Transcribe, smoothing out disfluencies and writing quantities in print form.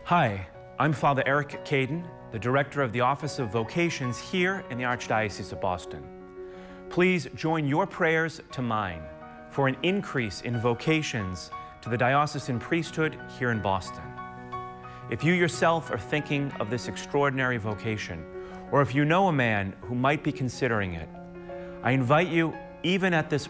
Hi, I'm Father Eric Caden, the Director of the Office of Vocations here in the Archdiocese of Boston. Please join your prayers to mine for an increase in vocations to the diocesan priesthood here in Boston. If you yourself are thinking of this extraordinary vocation, or if you know a man who might be considering it, I invite you, even at this